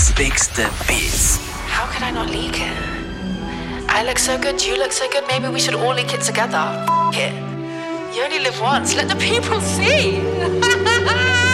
Biggs the Beats. How could I not leak it? I look so good, you look so good, maybe we should all leak it together. F it. You only live once, let the people see.